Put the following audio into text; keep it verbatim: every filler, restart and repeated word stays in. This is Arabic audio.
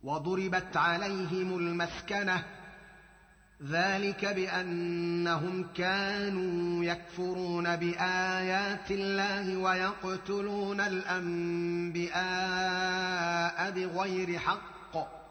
وضربت عليهم المسكنة ذلك بأنهم كانوا يكفرون بآيات الله ويقتلون الأنبياء بغير حق